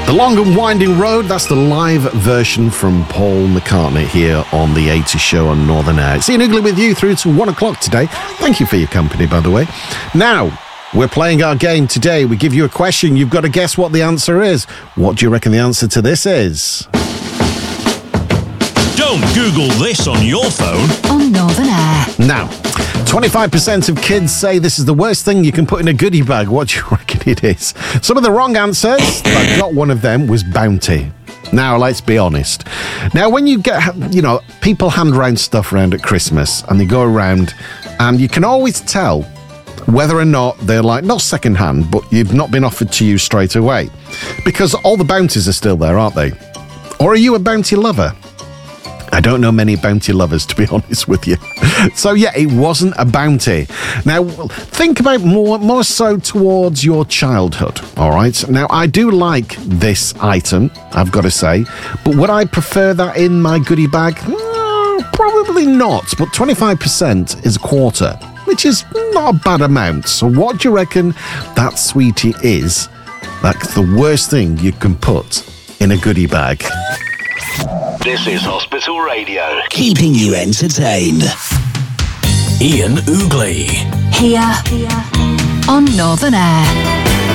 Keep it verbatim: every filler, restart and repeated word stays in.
The Long and Winding Road, that's the live version from Paul McCartney here on The eighties Show on Northern Air. It's Ian Ugly with you through to one o'clock today. Thank you for your company, by the way. Now, we're playing our game today. We give you a question. You've got to guess what the answer is. What do you reckon the answer to this is? Don't Google this on your phone. On Northern Air. Now, twenty-five percent of kids say this is the worst thing you can put in a goodie bag. What do you reckon it is? Some of the wrong answers, but not one of them was Bounty. Now, let's be honest. Now, when you get, you know, people hand around stuff around at Christmas and they go around and you can always tell whether or not they're like, not second-hand, but you've not been offered to you straight away. Because all the bounties are still there, aren't they? Or are you a bounty lover? I don't know many bounty lovers, to be honest with you. So, yeah, it wasn't a bounty. Now, think about more more so towards your childhood, all right? Now, I do like this item, I've got to say, but would I prefer that in my goodie bag? Mm, probably not, but twenty-five percent is a quarter, which is not a bad amount. So what do you reckon that sweetie is? That's the worst thing you can put in a goodie bag. This is Hospital Radio, keeping you entertained. Ian Ugly. Here, here on Northern Air.